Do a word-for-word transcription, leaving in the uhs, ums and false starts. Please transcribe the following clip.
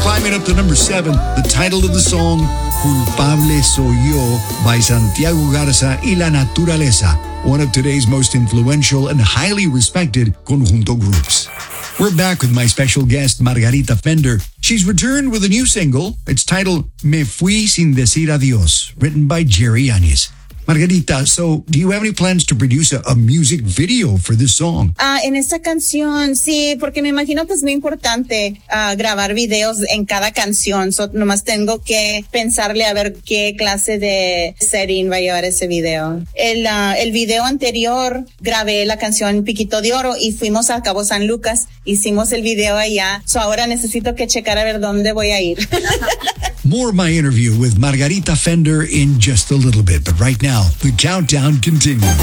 Climbing up to number seven, the title of the song, Culpable Soy Yo, by Santiago Garza y La Naturaleza, one of today's most influential and highly respected conjunto groups. We're back with my special guest, Margarita Fender. She's returned with a new single. It's titled Me Fui Sin Decir Adios, written by Jerry Yanez. Margarita, so do you have any plans to produce a, a music video for this song? Ah, en esta canción, sí, porque me imagino que es muy importante uh, grabar videos en cada canción. So, nomás tengo que pensarle a ver qué clase de setting va a llevar ese video. El, uh, el video anterior grabé la canción Piquito de Oro y fuimos a Cabo San Lucas. Hicimos el video allá. So, ahora necesito que checar a ver dónde voy a ir. More of my interview with Margarita Fender in just a little bit, but right now, the countdown continues.